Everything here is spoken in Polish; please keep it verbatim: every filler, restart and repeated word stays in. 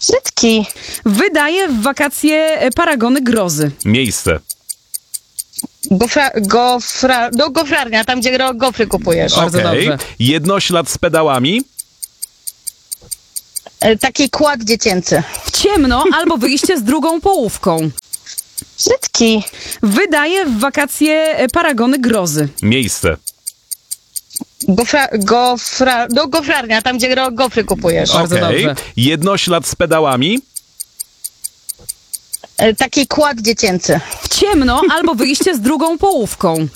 Brzydki. Wydaje w wakacje paragony grozy. Miejsce. Gofra, gofra, do gofrarnia, tam gdzie ro- gofry kupujesz. Bardzo Okej. dobrze. Jednoślad z pedałami. E, Taki kład dziecięcy. Ciemno albo wyjście z drugą połówką. Brzydki. Wydaje w wakacje paragony grozy. Miejsce. Gofra, gofra, do gofrarnia, tam gdzie ro- gofry kupujesz. Bardzo Okej. dobrze. Jednoślad z pedałami. E, Taki kład dziecięcy. Ciemno albo wyjście z drugą połówką.